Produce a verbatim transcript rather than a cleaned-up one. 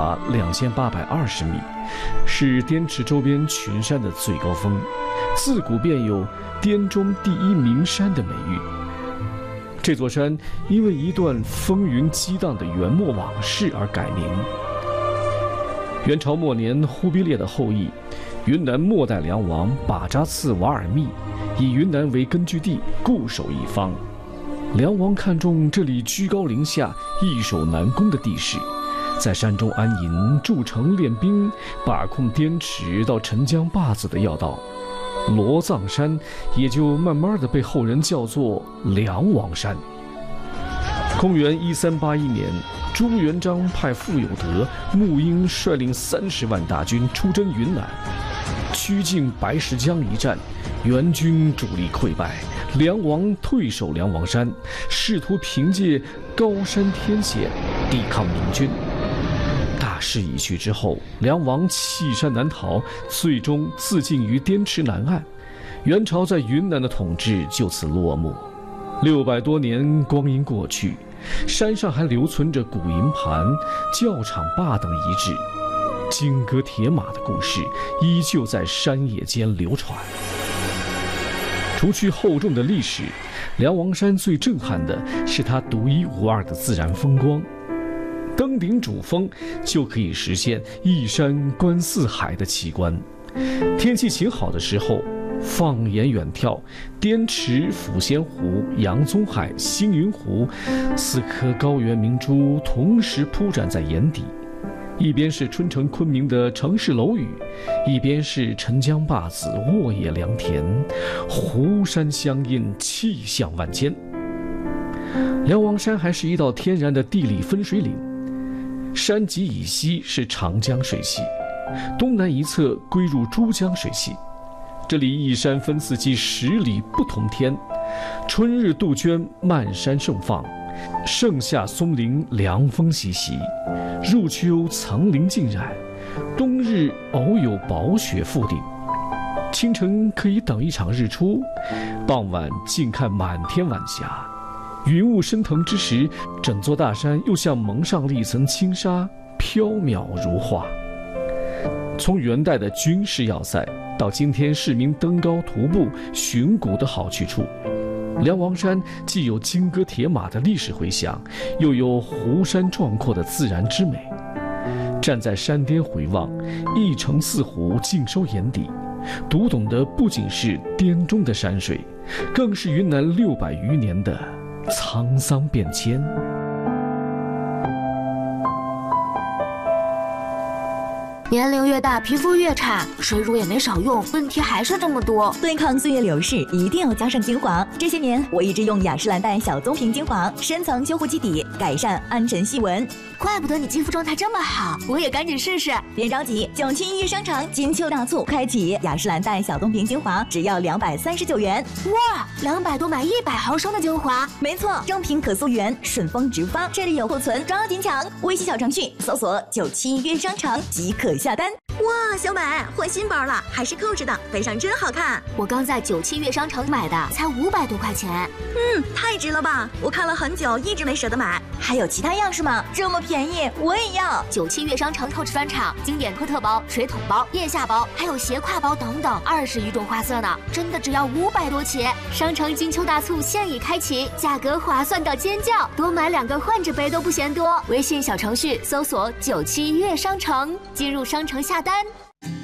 达两千八百二十米，是滇池周边群山的最高峰，自古便有滇中第一名山的美誉。这座山因为一段风云激荡的元末往事而改名。元朝末年，忽必烈的后裔云南末代梁王把扎次瓦尔密以云南为根据地，固守一方。梁王看中这里居高临下、易守难攻的地势，在山中安营筑城练兵，把控滇池到陈江坝子的要道。罗藏山也就慢慢的被后人叫做梁王山。公元一三八一年，朱元璋派傅有德、沐英率领三十万大军出征云南，曲靖白石江一战，元军主力溃败，梁王退守梁王山，试图凭借高山天险抵抗明军。大势已去之后，梁王弃山难逃，最终自尽于滇池南岸。元朝在云南的统治就此落幕。六百多年光阴过去，山上还留存着古营盘、教场坝等遗址，金戈铁马的故事依旧在山野间流传。除去厚重的历史，梁王山最震撼的是它独一无二的自然风光。登顶主峰就可以实现一山观四海的奇观。天气晴好的时候，放眼远眺，滇池、抚仙湖、杨宗海、星云湖四颗高原明珠同时铺展在眼底，一边是春城昆明的城市楼宇，一边是陈江坝子沃野良田，湖山相映，气象万千。梁王山还是一道天然的地理分水岭，山脊以西是长江水系，东南一侧归入珠江水系。这里一山分四季，十里不同天。春日杜鹃漫山盛放，盛夏松林凉风习习，入秋层林尽染，冬日偶有薄雪覆顶。清晨可以等一场日出，傍晚静看满天晚霞。云雾升腾之时，整座大山又像蒙上了一层轻纱，飘渺如画。从元代的军事要塞到今天市民登高徒步寻古的好去处，梁王山既有金戈铁马的历史回响，又有湖山壮阔的自然之美。站在山巅回望，一城四湖尽收眼底，读懂的不仅是滇中的山水，更是云南六百余年的沧桑变迁。 年龄越大，皮肤越差，水乳也没少用，问题还是这么多。 对抗岁月流逝，一定要加上精华。这些年，我一直用雅诗兰黛小棕瓶精华，深层修护基底，改善暗沉细纹。 怪不得你肌肤状态这么好，我也赶紧试试。 别着急，九七一商场金秋大促开启，雅诗兰黛小棕瓶精华只要两百三十九元。 哇，两百多买一百毫升的精华， 没错，正品可溯源，顺丰直发，这里有库存，抓紧抢！微信小程序搜索九七一约商场即可下单。哇，小美换新包了，还是扣着的，背上真好看。 我刚在九七悦商城买的，才五百多块钱。 嗯，太值了吧！我看了很久，一直没舍得买。还有其他样式吗？这么便宜，我也要。 九七悦商城透支专场，经典托特包、水桶包、腋下包，还有斜挎包等等，二十余种花色呢，真的只要五百多起。商城金秋大促现已开启，价格划算到尖叫，多买两个换着背都不嫌多。微信小程序搜索九七悦商城，进入商城下单。